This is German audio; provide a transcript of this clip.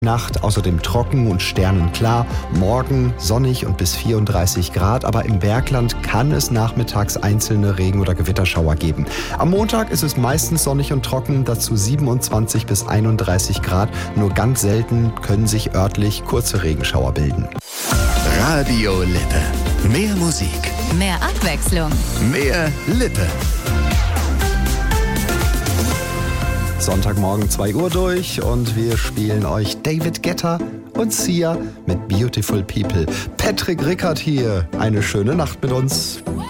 Nacht außerdem trocken und sternenklar, morgen sonnig und bis 34 Grad, aber im Bergland kann es nachmittags einzelne Regen- oder Gewitterschauer geben. Am Montag ist es meistens sonnig und trocken, dazu 27 bis 31 Grad. Nur ganz selten können sich örtlich kurze Regenschauer bilden. Radio Lippe. Mehr Musik. Mehr Abwechslung. Mehr Lippe. Sonntagmorgen 2 Uhr durch und wir spielen euch David Guetta und Sia mit Beautiful People. Patrick Rickard hier. Eine schöne Nacht mit uns.